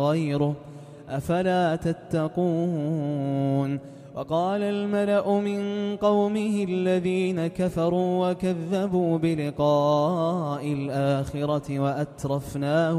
غيره أفلا تتقون. وقال الملأ من قومه الذين كفروا وكذبوا بلقاء الآخرة